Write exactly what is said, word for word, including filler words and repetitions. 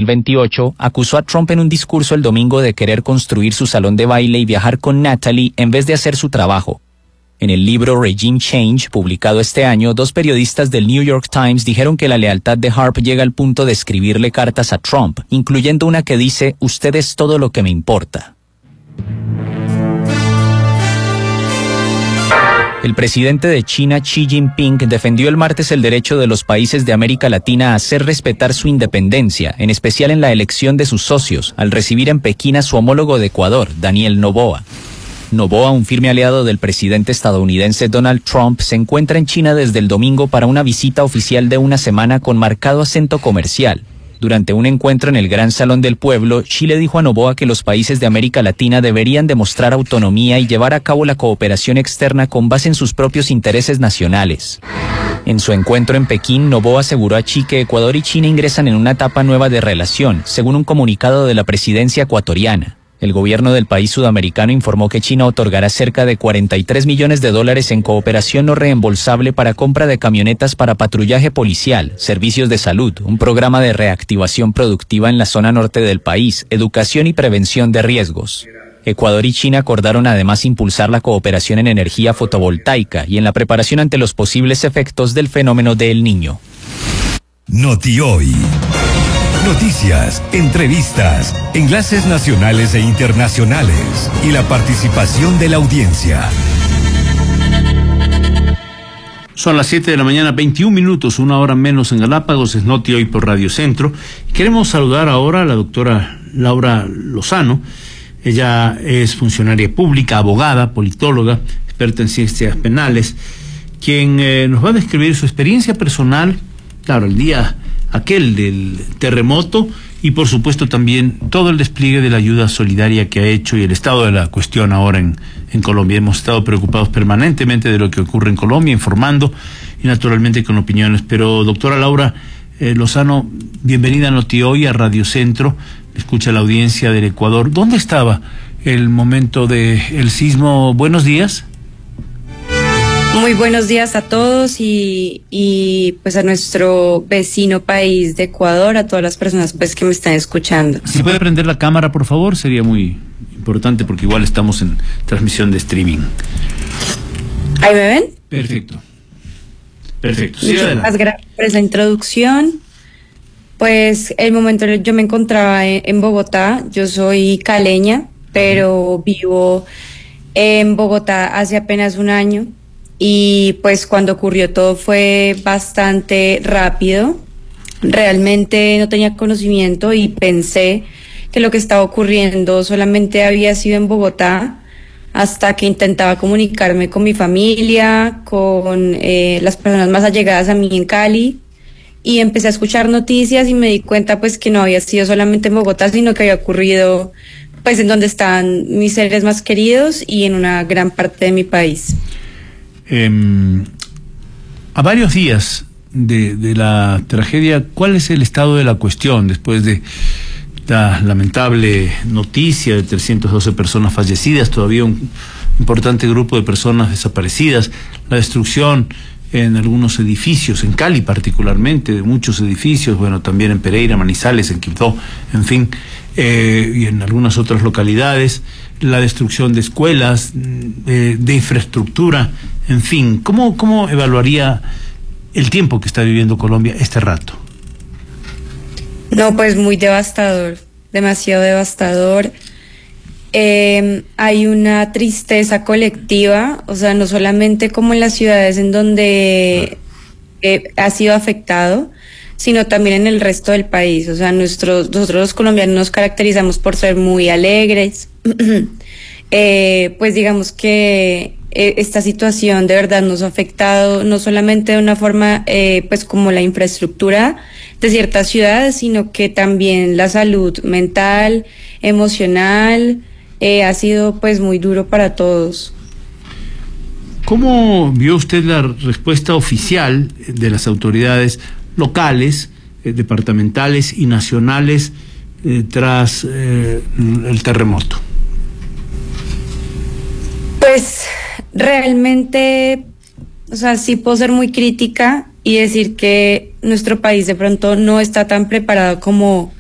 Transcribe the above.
veintiocho, acusó a Trump en un discurso el domingo de querer construir su salón de baile y viajar con Natalie en vez de hacer su trabajo. En el libro Regime Change, publicado este año, dos periodistas del New York Times dijeron que la lealtad de Harp llega al punto de escribirle cartas a Trump, incluyendo una que dice: "Usted es todo lo que me importa". El presidente de China, Xi Jinping, defendió el martes el derecho de los países de América Latina a hacer respetar su independencia, en especial en la elección de sus socios, al recibir en Pekín a su homólogo de Ecuador, Daniel Noboa. Noboa, un firme aliado del presidente estadounidense Donald Trump, se encuentra en China desde el domingo para una visita oficial de una semana con marcado acento comercial. Durante un encuentro en el Gran Salón del Pueblo, Xi le dijo a Noboa que los países de América Latina deberían demostrar autonomía y llevar a cabo la cooperación externa con base en sus propios intereses nacionales. En su encuentro en Pekín, Noboa aseguró a Xi que Ecuador y China ingresan en una etapa nueva de relación, según un comunicado de la presidencia ecuatoriana. El gobierno del país sudamericano informó que China otorgará cerca de cuarenta y tres millones de dólares en cooperación no reembolsable para compra de camionetas para patrullaje policial, servicios de salud, un programa de reactivación productiva en la zona norte del país, educación y prevención de riesgos. Ecuador y China acordaron además impulsar la cooperación en energía fotovoltaica y en la preparación ante los posibles efectos del fenómeno de El Niño. Noti Hoy. Noticias, entrevistas, enlaces nacionales e internacionales y la participación de la audiencia. Son las siete de la mañana, veintiún minutos, una hora menos en Galápagos. Es Noti Hoy por Radio Centro. Queremos saludar ahora a la doctora Laura Lozano. Ella es funcionaria pública, abogada, politóloga, experta en ciencias penales, quien eh, nos va a describir su experiencia personal, claro, el día aquel del terremoto, y por supuesto también todo el despliegue de la ayuda solidaria que ha hecho y el estado de la cuestión ahora en, en Colombia. Hemos estado preocupados permanentemente de lo que ocurre en Colombia, informando y naturalmente con opiniones. Pero doctora Laura eh, Lozano, bienvenida a Noti Hoy, a Radio Centro. Escucha la audiencia del Ecuador. ¿Dónde estaba el momento del sismo? Buenos días. Muy buenos días a todos y, y pues a nuestro vecino país de Ecuador, a todas las personas pues que me están escuchando. Si puede prender la cámara, por favor, sería muy importante porque igual estamos en transmisión de streaming. ¿Ahí me ven? Perfecto. Perfecto. Sí, muchas gracias por esa introducción. Pues el momento yo me encontraba en, en Bogotá. Yo soy caleña, pero vivo en Bogotá hace apenas un año. Y pues cuando ocurrió todo fue bastante rápido. Realmente no tenía conocimiento y pensé que lo que estaba ocurriendo solamente había sido en Bogotá, hasta que intentaba comunicarme con mi familia, con eh, las personas más allegadas a mí en Cali, y empecé a escuchar noticias y me di cuenta pues que no había sido solamente en Bogotá, sino que había ocurrido pues en donde están mis seres más queridos y en una gran parte de mi país. Eh, a varios días de, de la tragedia, ¿cuál es el estado de la cuestión después de la lamentable noticia de trescientas doce personas fallecidas, todavía un importante grupo de personas desaparecidas, la destrucción en algunos edificios, en Cali particularmente, de muchos edificios, bueno, también en Pereira, Manizales, en Quibdó, en fin, eh, y en algunas otras localidades, la destrucción de escuelas, de, de infraestructura, en fin? ¿Cómo, cómo evaluaría el tiempo que está viviendo Colombia este rato? No, pues muy devastador, demasiado devastador. Eh, hay una tristeza colectiva, o sea, no solamente como en las ciudades en donde eh, ha sido afectado, sino también en el resto del país. O sea, nuestros, nosotros los colombianos nos caracterizamos por ser muy alegres. eh, pues digamos que eh, esta situación de verdad nos ha afectado no solamente de una forma eh, pues como la infraestructura de ciertas ciudades, sino que también la salud mental, emocional, eh, ha sido pues muy duro para todos. ¿Cómo vio usted la respuesta oficial de las autoridades locales, eh, departamentales y nacionales eh, tras eh, el terremoto? Pues realmente, o sea, sí puedo ser muy crítica y decir que nuestro país de pronto no está tan preparado como